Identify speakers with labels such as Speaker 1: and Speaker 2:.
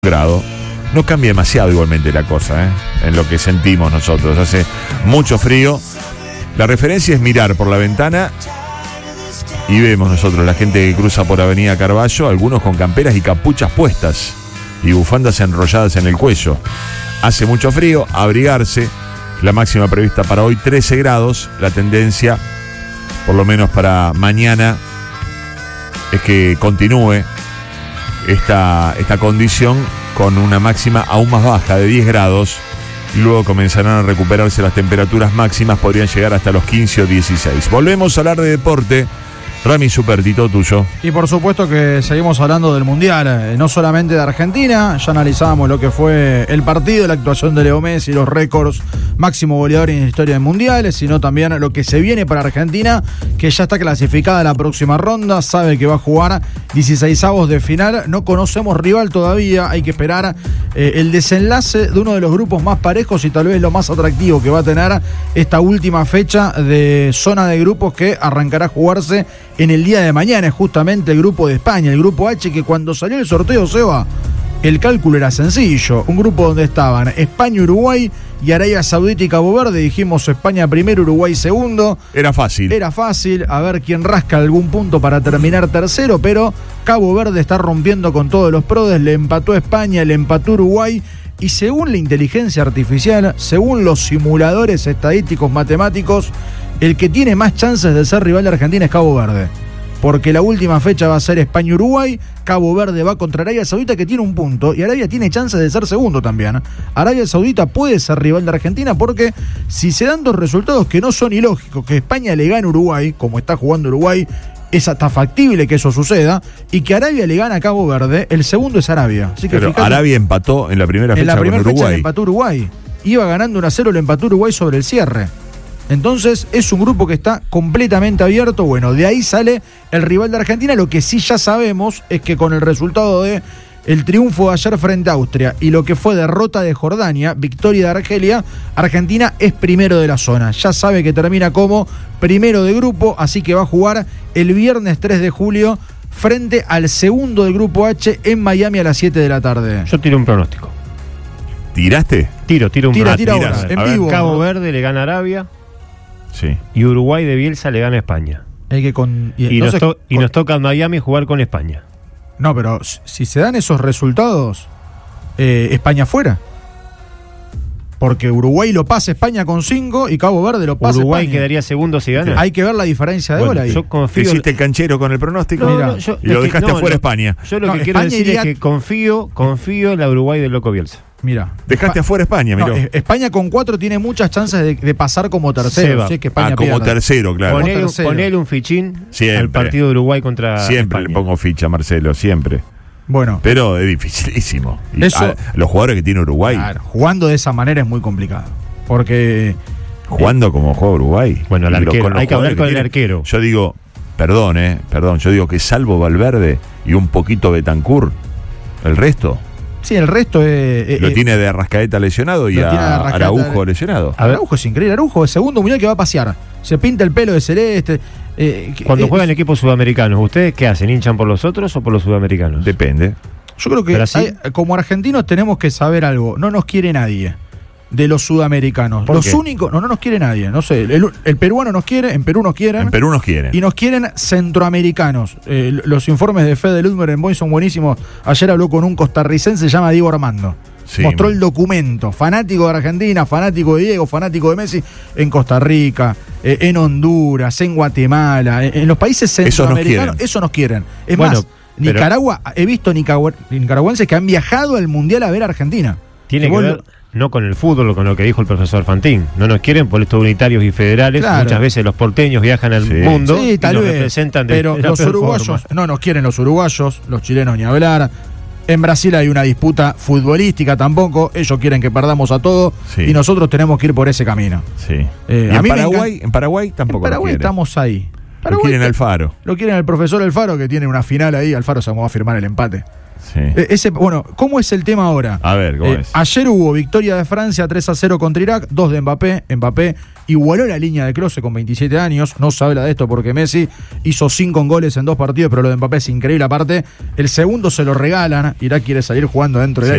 Speaker 1: grado. No cambia demasiado igualmente la cosa, en lo que sentimos nosotros. Hace mucho frío. La referencia es mirar por la ventana y vemos nosotros la gente que cruza por Avenida Carballo, algunos con camperas y capuchas puestas y bufandas enrolladas en el cuello. Hace mucho frío, abrigarse. La máxima prevista para hoy 13 grados. La tendencia, por lo menos para mañana, es que continúe esta condición con una máxima aún más baja de 10 grados y luego comenzarán a recuperarse las temperaturas máximas, podrían llegar hasta los 15 o 16. Volvemos a hablar de deporte. Rami Superti, todo tuyo.
Speaker 2: Y por supuesto que seguimos hablando del Mundial, no solamente de Argentina. Ya analizábamos lo que fue el partido, la actuación de Leo Messi, los récords, máximo goleador en la historia del Mundial, sino también lo que se viene para Argentina, que ya está clasificada a la próxima ronda, sabe que va a jugar 16avos de final, no conocemos rival todavía, hay que esperar el desenlace de uno de los grupos más parejos y tal vez lo más atractivo que va a tener esta última fecha de zona de grupos que arrancará a jugarse en el día de mañana. Es justamente el grupo de España, el grupo H, que cuando salió el sorteo, Seba, el cálculo era sencillo. Un grupo donde estaban España, Uruguay y Arabia Saudita y Cabo Verde. Dijimos España primero, Uruguay segundo.
Speaker 1: Era fácil, a ver quién rasca algún punto para terminar tercero, pero Cabo Verde está rompiendo con todos los prodes. Le empató a España, le empató a Uruguay. Y según la inteligencia artificial, según los simuladores estadísticos matemáticos, el que tiene más chances de ser rival de Argentina es Cabo Verde. Porque la última fecha va a ser España-Uruguay, Cabo Verde va contra Arabia Saudita, que tiene un punto, y Arabia tiene chances de ser segundo también. Arabia Saudita puede ser rival de Argentina porque si se dan dos resultados que no son ilógicos, que España le gane a Uruguay, como está jugando Uruguay, es hasta factible que eso suceda, y que Arabia le gana a Cabo Verde, el segundo es Arabia. Así que pero fíjate, Arabia empató en la primera fecha con Uruguay. En la primera fecha le empató Uruguay.
Speaker 2: Iba ganando 1-0, le empató Uruguay sobre el cierre. Entonces es un grupo que está completamente abierto. Bueno, de ahí sale el rival de Argentina. Lo que sí ya sabemos es que con el resultado de el triunfo de ayer frente a Austria y lo que fue derrota de Jordania, victoria de Argelia, Argentina es primero de la zona. Ya sabe que termina como primero de grupo, así que va a jugar el viernes 3 de julio frente al segundo del grupo H en Miami a las 7 de la tarde.
Speaker 3: Yo tiro un pronóstico.
Speaker 1: ¿Tiraste?
Speaker 3: Tiro un pronóstico.
Speaker 2: Tira ahora, en vivo.
Speaker 3: Cabo Verde le gana a Arabia.
Speaker 1: Sí.
Speaker 3: Y Uruguay de Bielsa le gana a España. Nos toca en Miami jugar con España.
Speaker 2: No, pero si se dan esos resultados, España fuera. Porque Uruguay lo pasa España con 5 y Cabo Verde lo pasa
Speaker 3: Uruguay
Speaker 2: España.
Speaker 3: Quedaría segundo si gana.
Speaker 2: Hay que ver la diferencia de gol ahí.
Speaker 3: Yo confío.
Speaker 1: Hiciste el canchero con el pronóstico y lo dejaste afuera España.
Speaker 3: Yo lo que quiero decir es que confío en la Uruguay del Loco Bielsa.
Speaker 2: Mira,
Speaker 1: dejaste afuera España, miró.
Speaker 2: España con 4 tiene muchas chances de pasar como tercero. Sí, que España
Speaker 1: como tercero, claro.
Speaker 3: Ponele un fichín
Speaker 1: siempre
Speaker 3: al partido de Uruguay contra
Speaker 1: siempre
Speaker 3: España.
Speaker 1: Le pongo ficha, Marcelo, siempre.
Speaker 2: Bueno,
Speaker 1: pero es dificilísimo. Los jugadores que tiene Uruguay.
Speaker 2: Claro, jugando de esa manera es muy complicado. Porque
Speaker 1: jugando como juega Uruguay.
Speaker 3: Bueno, el arquero, hay que hablar con el arquero.
Speaker 1: Yo digo, perdón, yo digo que salvo Valverde y un poquito Betancur, el resto.
Speaker 2: Sí, el resto
Speaker 1: lo tiene de Arrascaeta lesionado y a Araujo lesionado.
Speaker 2: Araujo es increíble. Araujo es segundo mundial que va a pasear. Se pinta el pelo de celeste.
Speaker 3: Cuando juegan equipos sudamericanos, ¿ustedes qué hacen? ¿Hinchan por los otros o por los sudamericanos?
Speaker 1: Depende.
Speaker 2: Yo creo que como argentinos tenemos que saber algo. No nos quiere nadie de los sudamericanos. Los únicos, no nos quiere nadie. No sé, el peruano nos quiere, en Perú nos quieren.
Speaker 1: En Perú nos quieren.
Speaker 2: Y nos quieren centroamericanos. Los informes de Fede Ludmer en Boy son buenísimos. Ayer habló con un costarricense, se llama Diego Armando. Sí. Mostró el documento. Fanático de Argentina, fanático de Diego, fanático de Messi, en Costa Rica, en Honduras, en Guatemala, en los países centroamericanos. Eso nos quieren. Es más, Nicaragua, he visto nicaragüenses que han viajado al Mundial a ver a Argentina.
Speaker 3: Tiene que ver no con el fútbol, con lo que dijo el profesor Fantín. No nos quieren por estos unitarios y federales. Claro. Muchas veces los porteños viajan al mundo y nos representan
Speaker 2: pero los uruguayos no nos quieren, los uruguayos, los chilenos ni hablar. En Brasil hay una disputa futbolística tampoco. Ellos quieren que perdamos a todos y nosotros tenemos que ir por ese camino.
Speaker 1: Sí. En Paraguay tampoco.
Speaker 2: En Paraguay estamos ahí.
Speaker 1: Lo quieren Alfaro.
Speaker 2: Lo quieren el profesor Alfaro, que tiene una final ahí. Alfaro se va a firmar el empate.
Speaker 1: Sí.
Speaker 2: Bueno, ¿cómo es el tema ahora?
Speaker 1: A ver, ¿cómo es?
Speaker 2: Ayer hubo victoria de Francia 3-0 contra Irak, 2 de Mbappé. Mbappé igualó la línea de Klose con 27 años. No se habla de esto porque Messi hizo 5 goles en 2 partidos, pero lo de Mbappé es increíble. Aparte, el segundo se lo regalan. Irak quiere salir jugando dentro del área.